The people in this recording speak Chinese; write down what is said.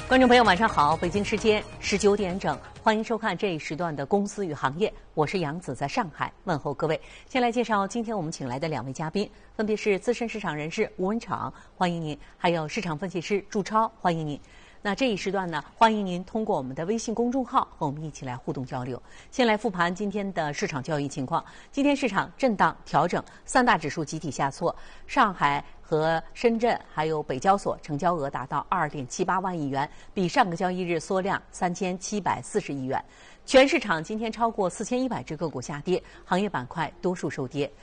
观众朋友，晚上好！北京时间19点整，欢迎收看这一时段的《公司与行业》，我是杨子，在上海问候各位。先来介绍今天我们请来的2位嘉宾，分别是资深市场人士吴文闯，欢迎您；还有市场分析师祝超，欢迎您。那这一时段呢，欢迎您通过我们的微信公众号和我们一起来互动交流。先来复盘今天的市场交易情况。今天市场震荡调整，3大指数集体下挫，上海和深圳还有北交所成交额达到2.78万亿元，比上个交易日缩量3740亿元。全市场今天超过4100只个股下跌，行业板块多数收跌。